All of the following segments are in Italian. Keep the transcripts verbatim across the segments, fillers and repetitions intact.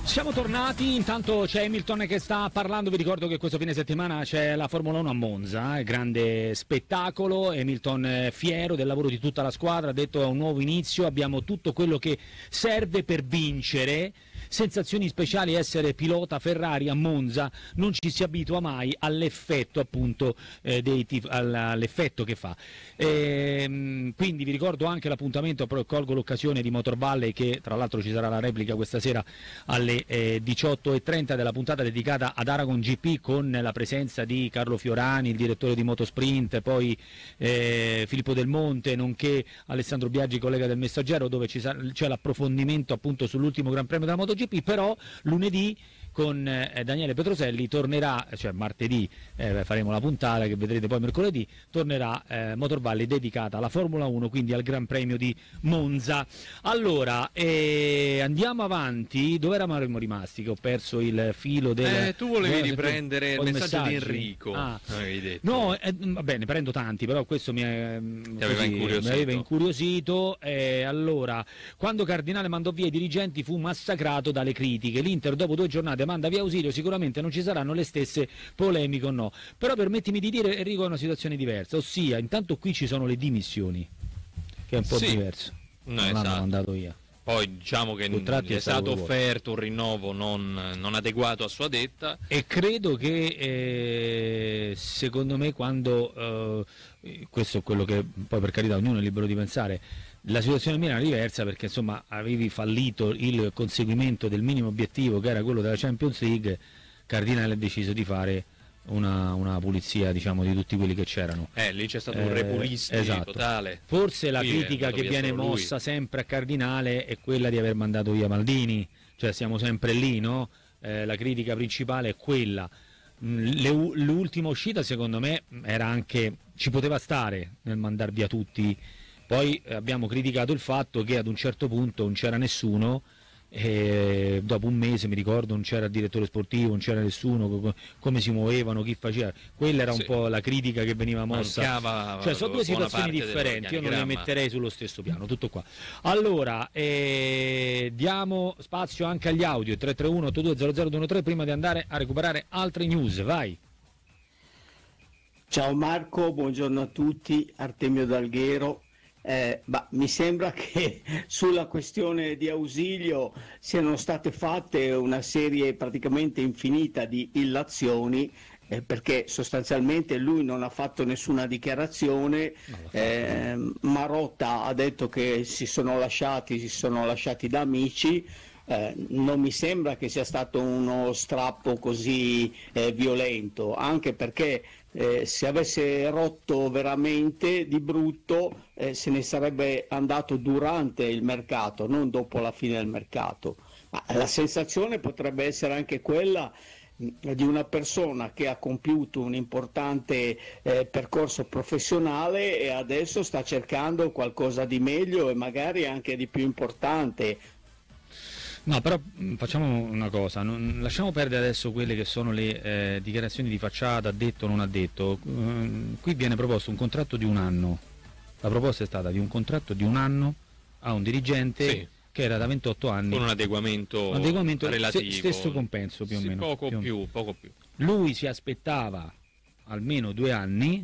Siamo tornati, intanto c'è Hamilton che sta parlando, vi ricordo che questo fine settimana c'è la Formula uno a Monza, eh, grande spettacolo, Hamilton eh, fiero del lavoro di tutta la squadra, ha detto è un nuovo inizio, abbiamo tutto quello che serve per vincere, sensazioni speciali essere pilota Ferrari a Monza, non ci si abitua mai all'effetto appunto eh, dei tif- all'effetto che fa. E, quindi vi ricordo anche l'appuntamento, però colgo l'occasione di Motor Valley, che tra l'altro ci sarà la replica questa sera alle eh, diciotto e trenta della puntata dedicata ad Aragon G P, con la presenza di Carlo Fiorani, il direttore di Motosprint, poi eh, Filippo Del Monte, nonché Alessandro Biaggi, collega del Messaggero, dove ci sarà, c'è l'approfondimento appunto sull'ultimo Gran Premio della MotoGP. Però lunedì con eh, Daniele Petroselli tornerà, cioè martedì eh, faremo la puntata che vedrete poi mercoledì, tornerà eh, Motor Valley dedicata alla Formula uno, quindi al Gran Premio di Monza. Allora, eh, andiamo avanti, dove eravamo rimasti? Che ho perso il filo del... Eh, tu volevi eh, riprendere il messaggio messaggi? di Enrico, ah. avevi detto. No, eh, va bene, prendo tanti, però questo mi, è, Ti così, aveva incuriosito. mi aveva incuriosito. Eh, allora, quando Cardinale mandò via i dirigenti fu massacrato dalle critiche, l'Inter dopo due giornate manda via Ausilio, sicuramente non ci saranno le stesse polemiche o no, però permettimi di dire, Enrico, è una situazione diversa, ossia intanto qui ci sono le dimissioni, che è un po' Sì. diverso, No, non esatto. l'hanno mandato via. Poi diciamo che Contratti è è stato stato offerto un rinnovo non, non adeguato a sua detta. E credo che eh, secondo me quando eh, questo è quello che poi, per carità, ognuno è libero di pensare, la situazione mia era diversa, perché insomma avevi fallito il conseguimento del minimo obiettivo, che era quello della Champions League. Cardinale ha deciso di fare una, una pulizia, diciamo, di tutti quelli che c'erano. Eh, lì c'è stato Eh, un repulisti esatto. totale. Forse la Qui è critica andato che via viene solo lui. mossa sempre a Cardinale è quella di aver mandato via Maldini, cioè siamo sempre lì, no? Eh, la critica principale è quella. Mm, le u- l'ultima uscita secondo me era anche, ci poteva stare nel mandar via tutti. Poi eh, abbiamo criticato il fatto che ad un certo punto non c'era nessuno, e dopo un mese mi ricordo non c'era il direttore sportivo, non c'era nessuno, co- come si muovevano, chi faceva, quella era un Sì. po' la critica che veniva mossa. Mancava Cioè sono due buona situazioni parte differenti, io non le dell'organigramma. metterei sullo stesso piano, tutto qua. Allora, eh, diamo spazio anche agli audio, tre tre uno otto due zero zero due uno tre, prima di andare a recuperare altre news, vai. Ciao Marco, buongiorno a tutti, Artemio D'Alghero. Eh, bah, mi sembra che sulla questione di Ausilio siano state fatte una serie praticamente infinita di illazioni, eh, perché sostanzialmente lui non ha fatto nessuna dichiarazione. eh, Marotta ha detto che si sono lasciati, si sono lasciati da amici. Eh, non mi sembra che sia stato uno strappo così eh, violento, anche perché eh, se avesse rotto veramente di brutto eh, se ne sarebbe andato durante il mercato, non dopo la fine del mercato. Ma la sensazione potrebbe essere anche quella mh, di una persona che ha compiuto un importante eh, percorso professionale e adesso sta cercando qualcosa di meglio e magari anche di più importante. No, però mh, facciamo una cosa, non, lasciamo perdere adesso quelle che sono le eh, dichiarazioni di facciata, ha detto o non ha detto. Mm, qui viene proposto un contratto di un anno, la proposta è stata di un contratto di un anno a un dirigente Sì. che era da ventotto anni, Con un adeguamento, un adeguamento relativo. se- stesso compenso più o Sì, meno. Poco più o- più, poco più. Lui si aspettava almeno due anni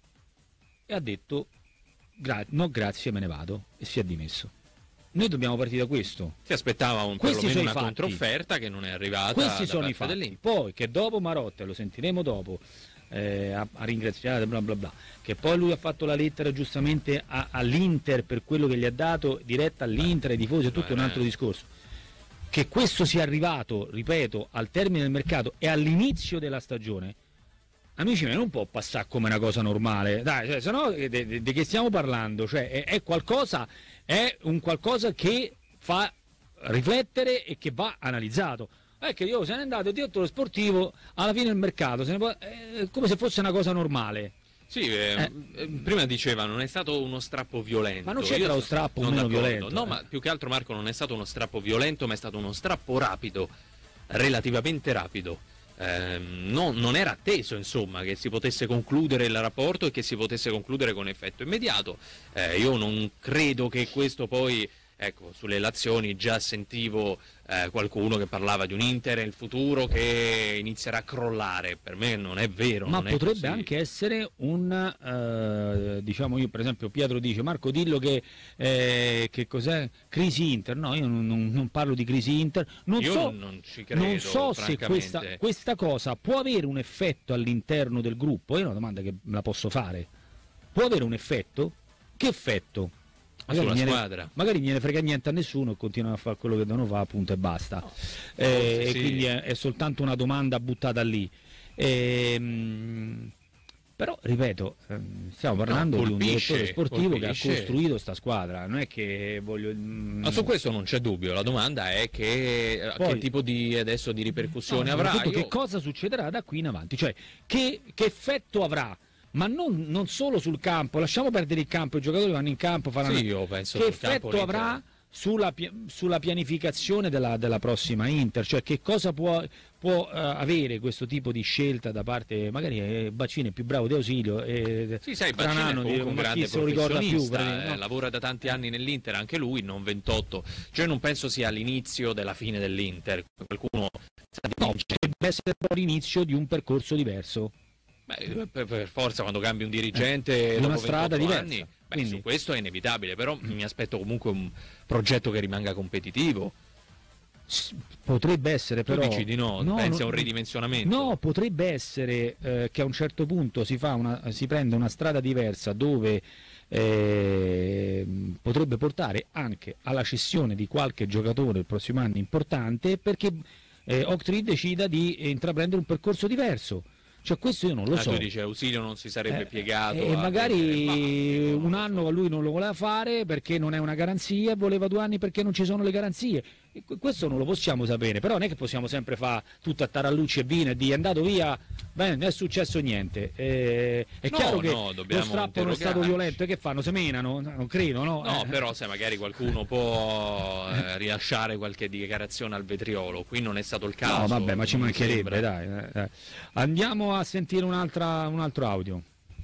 e ha detto gra- no grazie, me ne vado, e si è dimesso. Noi dobbiamo partire da questo. Si aspettava un, Questi perlomeno sono una i fatti. controfferta che non è arrivata. Questi da sono i parte fatti. dell'Inter. Poi che dopo Marotta, lo sentiremo dopo, eh, a, a ringraziare bla bla bla, che poi lui ha fatto la lettera giustamente a- all'Inter per quello che gli ha dato, diretta all'Inter, ai tifosi, è tutto eh, un altro discorso. Che questo sia arrivato, ripeto, al termine del mercato e all'inizio della stagione, amici miei, non può passare come una cosa normale, dai, cioè, se no di che stiamo parlando? Cioè è, è qualcosa, è un qualcosa che fa riflettere e che va analizzato. È che io se ne è andato il direttore sportivo alla fine del mercato, se ne può, è come se fosse una cosa normale. Sì, eh, eh, prima diceva non è stato uno strappo violento. Ma non c'entra Io lo so- strappo non meno d'accordo. violento, No, eh. ma più che altro, Marco, non è stato uno strappo violento, ma è stato uno strappo rapido, relativamente rapido. Ehm, no, non era atteso, insomma, che si potesse concludere il rapporto e che si potesse concludere con effetto immediato. Eh, io non credo che questo poi ecco, sulle relazioni già sentivo eh, qualcuno che parlava di un Inter nel futuro che inizierà a crollare. Per me non è vero. Ma non potrebbe è così. anche essere un, eh, diciamo io per esempio Pietro dice Marco dillo che, eh, che cos'è? Crisi Inter. No, io non, non, non parlo di crisi Inter. Non Io so, non, non ci credo, non so se questa, questa cosa può avere un effetto all'interno del gruppo. È una domanda che la posso fare. Può avere un effetto? Che effetto? Magari sulla gliene, squadra. magari gliene frega niente a nessuno e continuano a fare quello che devono fare, appunto, e basta. No, eh, sì. E quindi è, è soltanto una domanda buttata lì. Ehm, però, ripeto, ehm, stiamo parlando No, di un colpisce, direttore sportivo colpisce. che ha costruito sta squadra. Non è che voglio. mm, Ma su questo non c'è dubbio. La domanda è che, Poi- che tipo di, adesso, di ripercussione no, avrà. soprattutto Io- che cosa succederà da qui in avanti? Cioè, che, che effetto avrà? Ma non, non solo sul campo, lasciamo perdere il campo, i giocatori vanno in campo, faranno. Sì, io penso Che sul campo effetto l'Inter- avrà sulla, pi- sulla pianificazione della, della prossima Inter? Cioè, che cosa può, può eh, avere questo tipo di scelta da parte, magari eh, Bacini è più bravo di Ausilio, e Sì, sai, Bacini è Stranano, comunque un ma grande chi se lo ricorda più? professionista, praticamente, eh, no? lavora da tanti anni nell'Inter, anche lui, non ventotto. Cioè non penso sia l'inizio della fine dell'Inter. Qualcuno sa di No, vincere. potrebbe essere però l'inizio di un percorso diverso. Beh, per, per forza quando cambi un dirigente Eh, dopo una strada ventotto diversa, anni, beh, quindi- su questo è inevitabile, però mi aspetto comunque un progetto che rimanga competitivo. S- Potrebbe essere Tu però. dici di no, pensi a un ridimensionamento? No, potrebbe essere eh, che a un certo punto si, fa una, si prende una strada diversa dove eh, potrebbe portare anche alla cessione di qualche giocatore il prossimo anno importante, perché eh, Octree decida di intraprendere un percorso diverso. Cioè questo io non lo Ah, so. tu dici Ausilio non si sarebbe Eh, piegato e a magari vendere- Ma- un anno lui non lo voleva fare perché non è una garanzia, e voleva due anni perché non ci sono le garanzie. E que- questo non lo possiamo sapere, però non è che possiamo sempre fare tutto a tarallucci e vino e dire è andato via, bene, non è successo niente. Eh, è No, chiaro che no, dobbiamo lo strappo non è stato interrogarci. violento, e che fanno? Se menano? Non credo, no? No, Eh. però se magari qualcuno può eh, rilasciare qualche dichiarazione al vetriolo, qui non è stato il caso. No, vabbè, ma ci non mi mancherebbe, sembra. dai. eh, dai. Andiamo a sentire un'altra, un altro audio.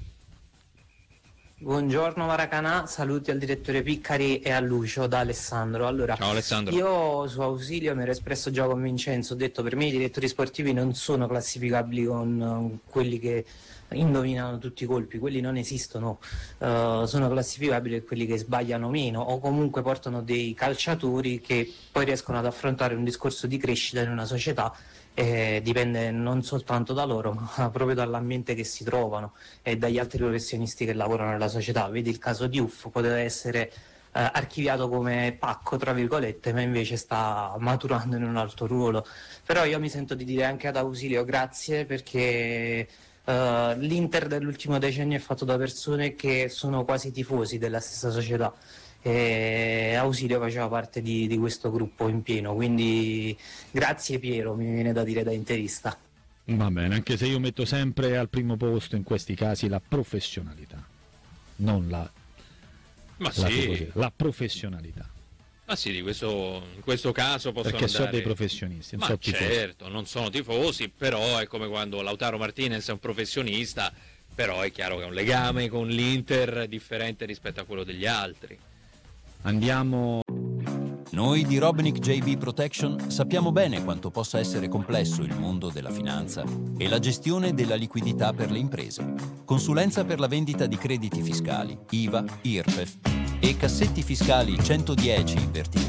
Buongiorno Maracanà, saluti al direttore Piccari e a Lucio da Alessandro. Allora, Ciao Alessandro. io su Ausilio mi ero espresso già con Vincenzo, ho detto per me i direttori sportivi non sono classificabili con eh, quelli che indovinano tutti i colpi, quelli non esistono, eh, sono classificabili quelli che sbagliano meno o comunque portano dei calciatori che poi riescono ad affrontare un discorso di crescita in una società. Eh, dipende non soltanto da loro, ma proprio dall'ambiente che si trovano e dagli altri professionisti che lavorano nella società. Vedi il caso di Uff, poteva essere eh, archiviato come pacco, tra virgolette, ma invece sta maturando in un altro ruolo. Però io mi sento di dire anche ad Ausilio grazie, perché eh, l'Inter dell'ultimo decennio è fatto da persone che sono quasi tifosi della stessa società. E Ausilio faceva parte di, di questo gruppo in pieno, quindi grazie Piero, mi viene da dire da interista. Va bene, anche se io metto sempre al primo posto in questi casi la professionalità, non la, Ma la, sì, tifoseria, la professionalità, ma sì, di questo, in questo caso possono perché sono andare... dei professionisti, non Ma so tifosi. certo, non sono tifosi, però è come quando Lautaro Martinez è un professionista, però è chiaro che ha un legame con l'Inter differente rispetto a quello degli altri. Andiamo. Noi di Robnick J B Protection sappiamo bene quanto possa essere complesso il mondo della finanza e la gestione della liquidità per le imprese. Consulenza per la vendita di crediti fiscali, I V A, I R P E F e cassetti fiscali centodieci in verticale